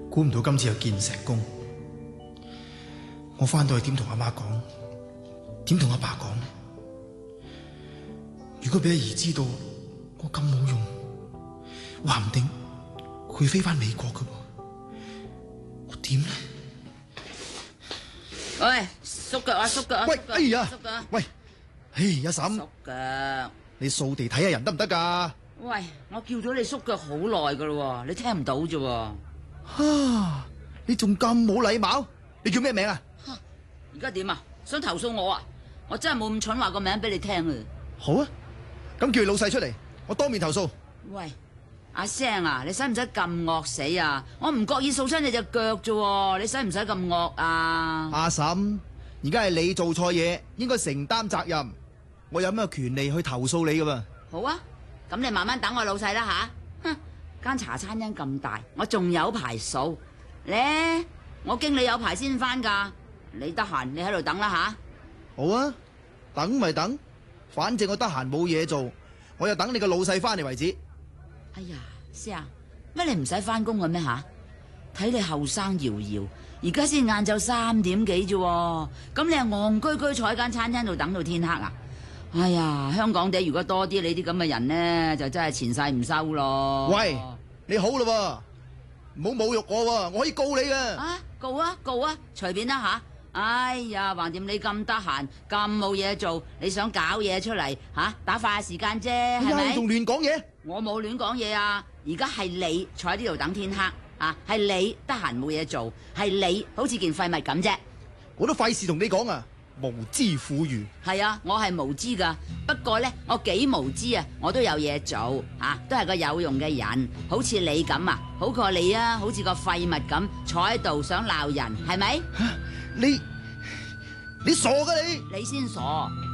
估唔到今次又見成功。我翻到去點同阿媽講，點同阿爸講？如果俾阿姨知道我咁冇用，話唔定佢飛翻美國噶噃，我點呢？ 喂，縮腳啊，縮腳啊！ 喂，哎呀， 縮腳！ 喂，阿嬸， 縮腳！ 你掃地睇下人得唔得噶？ 喂，我叫咗你縮腳好耐噶啦，你聽唔到啫？ 你仲咁冇禮貌？你叫咩名啊？ 而家點啊？想投訴我啊？我真係冇咁蠢話個名俾你聽啊！ 好啊，咁叫你老細出嚟，我當面投訴。 喂，阿聲啊，你使唔使咁惡死啊？我唔覺意掃親你隻腳啫，你使唔使咁惡啊？ 阿嬸，而家係你做錯嘢，應該承擔責任。我有咩權利去投訴你噶嘛？ 好啊，咁你慢慢等我老細啦吓。哼，間茶餐廳咁大，我仲有排數咧。我經理有排先翻噶，你得閒你喺度等啦吓。 好啊，等咪等，反正我得閒冇嘢做，我又等你個老細翻嚟為止。 哎呀，師啊，乜你唔使翻工嘅咩吓？睇你後生搖搖，而家先晏晝3點幾啫，咁你係戇居居坐喺間餐廳度等到天黑啊？哎呀，香港地如果多啲你啲咁嘅人呢，就真係前世唔收咯。 喂，你好啦，唔好侮辱我，我可以告你嘅。 啊，告啊告啊，隨便啦吓。哎呀，橫掂你咁得閒，咁冇嘢做，你想搞嘢出嚟吓，打發下時間啫，係咪？ 你仲亂講嘢？ 我冇亂講嘢啊！而家係你坐喺呢度等天黑啊，係你得閒冇嘢做，係你好似件廢物咁啫。 我都費事同你講啊，無知婦孺。 係啊，我係無知噶，不過呢，我幾無知啊，我都有嘢做啊，都係個有用嘅人，好似你咁啊，好過你啊，好似個廢物咁坐喺度想鬧人，係咪？ 你傻噶你？ 你先傻。